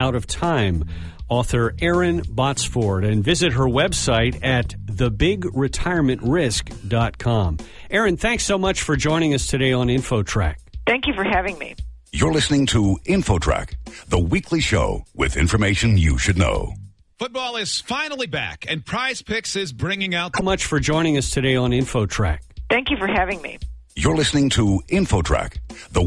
Out of Time, author Erin Botsford, and visit her website at thebigRetirementRisk.com. Erin, thanks so much for joining us today on InfoTrack. Thank you for having me. You're listening to InfoTrack, the weekly show with information you should know. Football is finally back, and Prize Picks is bringing out... Thanks so much for joining us today on InfoTrack. Thank you for having me. You're listening to InfoTrack, the